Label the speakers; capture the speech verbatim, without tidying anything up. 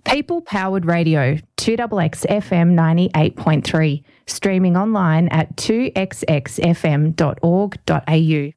Speaker 1: People Powered Radio, two X X F M ninety-eight point three, streaming online at two x x f m dot org dot a u.